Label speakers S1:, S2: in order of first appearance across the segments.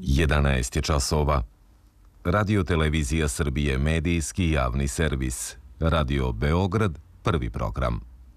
S1: 11 je časova. Radio Televizija Srbije, medijski javni servis. Radio Beograd, prvi program.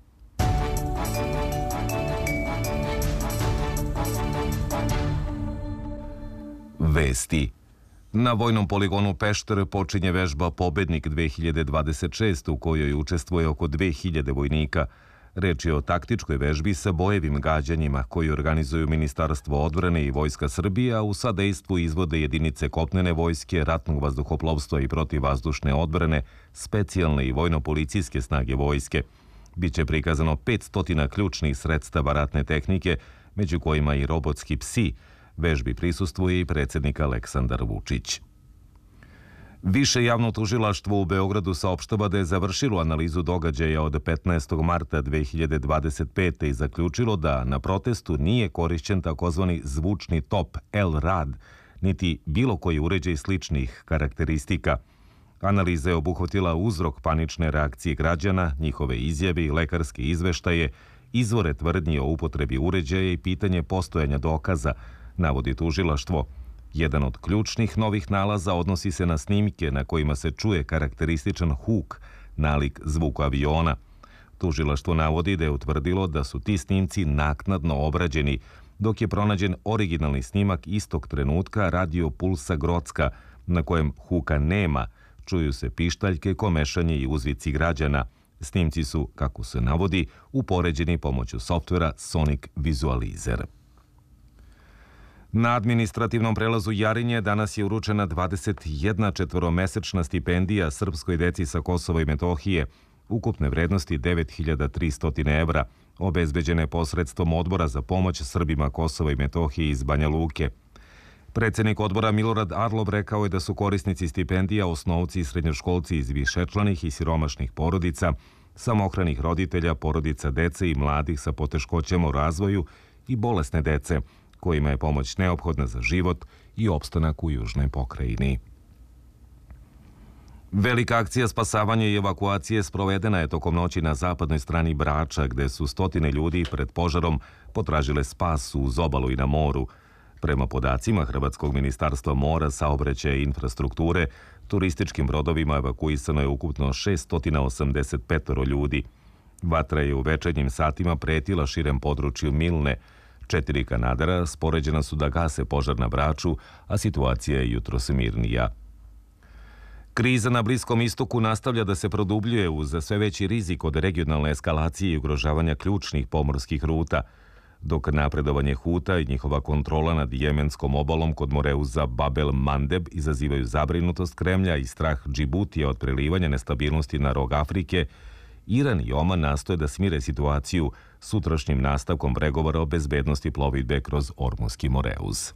S1: Vesti. Na vojnom poligonu Pešter počinje vežba Pobednik 2026 u kojoj učestvuje oko 2000 vojnika. Reč je o taktičkoj vežbi sa bojevim gađanjima koji organizuju Ministarstvo odbrane i Vojska Srbije, a u sadejstvu izvode jedinice kopnene vojske, ratnog vazduhoplovstva i protivvazdušne odbrane, specijalne i vojno-policijske snage vojske. Biće prikazano 500 ključnih sredstava ratne tehnike, među kojima i robotski psi. Vežbi prisustvuje i predsjednik Aleksandar Vučić. Više javno tužilaštvo u Beogradu saopštava da je završilo analizu događaja od 15. marta 2025. i zaključilo da na protestu nije korišćen takozvani zvučni top L-rad, niti bilo koji uređaj sličnih karakteristika. Analiza je obuhvatila uzrok panične reakcije građana, njihove izjave i lekarske izveštaje, izvore tvrdnji o upotrebi uređaja i pitanje postojanja dokaza, navodi tužilaštvo. Jedan od ključnih novih nalaza odnosi se na snimke na kojima se čuje karakterističan huk, nalik zvuku aviona. Tužilaštvo navodi da je utvrdilo da su ti snimci naknadno obrađeni, dok je pronađen originalni snimak istog trenutka radio pulsa Grocka, na kojem huka nema, čuju se pištaljke, komešanje i uzvici građana. Snimci su, kako se navodi, upoređeni pomoću softvera Sonic Visualizer. Na administrativnom prelazu Jarinje danas je uručena 21 četvoromesečna stipendija srpskoj deci sa Kosova i Metohije, ukupne vrednosti 9.300 evra, obezbeđene posredstvom Odbora za pomoć Srbima Kosova i Metohije iz Banja Luke. Predsjednik odbora Milorad Arlov rekao je da su korisnici stipendija osnovci i srednjoškolci iz višečlanih i siromašnih porodica, samohranih roditelja, porodica dece i mladih sa poteškoćama u razvoju i bolesne dece, kojima je pomoć neophodna za život i opstanak u južnoj pokrajini. Velika akcija spasavanja i evakuacije sprovedena je tokom noći na zapadnoj strani Brača, gde su stotine ljudi pred požarom potražile spas uz obalu i na moru. Prema podacima Hrvatskog ministarstva mora, saobraćaja i infrastrukture, turističkim brodovima evakuisano je ukupno 685 ljudi. Vatra je u večernjim satima pretila širem području Milne. 4 kanadera spoređena su da gase požar na Braču, a situacija je jutros mirnija. Kriza na Bliskom istoku nastavlja da se produbljuje uz sve veći rizik od regionalne eskalacije i ugrožavanja ključnih pomorskih ruta, dok napredovanje Huta i njihova kontrola nad jemenskom obalom kod Moreuza Babel Mandeb izazivaju zabrinutost Kremlja i strah Džibutija od prelivanja nestabilnosti na rog Afrike. Iran i Oman nastoje da smire situaciju sutrašnjim nastavkom pregovora o bezbednosti plovidbe kroz Ormuski Moreuz.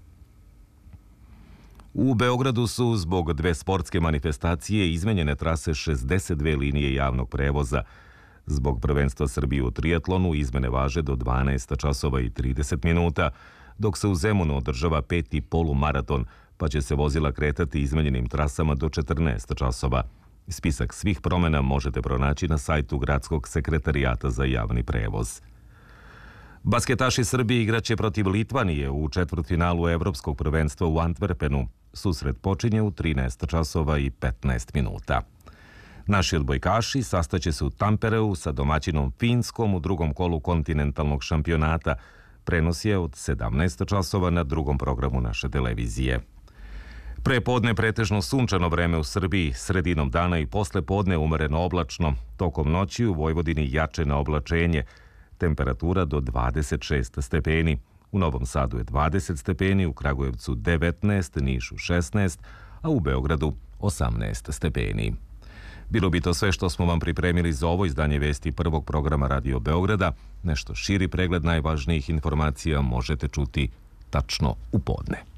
S1: U Beogradu su zbog dve sportske manifestacije izmenjene trase 62 linije javnog prevoza. Zbog prvenstva Srbije u trijatlonu izmene važe do 12 časova i 30 minuta, dok se u Zemunu održava 5. polumaraton, pa će se vozila kretati izmenjenim trasama do 14 časova. Spisak svih promjena možete pronaći na sajtu Gradskog sekretarijata za javni prevoz. Basketaši Srbije igraće protiv Litvanije u četvrtfinalu Evropskog prvenstva u Antwerpenu. Susret počinje u 13 časova i 15 minuta. Naši odbojkaši sastaće se u Tampereu sa domaćinom Finskom u drugom kolu kontinentalnog šampionata. Prenos je od 17 časova na drugom programu naše televizije. Prepodne pretežno sunčano vreme u Srbiji, sredinom dana i posle podne umereno oblačno, tokom noći u Vojvodini jače na oblačenje, temperatura do 26 stepeni, u Novom Sadu je 20 stepeni, u Kragujevcu 19, Nišu 16, a u Beogradu 18 stepeni. Bilo bi to sve što smo vam pripremili za ovo izdanje vesti prvog programa Radio Beograda. Nešto širi pregled najvažnijih informacija možete čuti tačno u podne.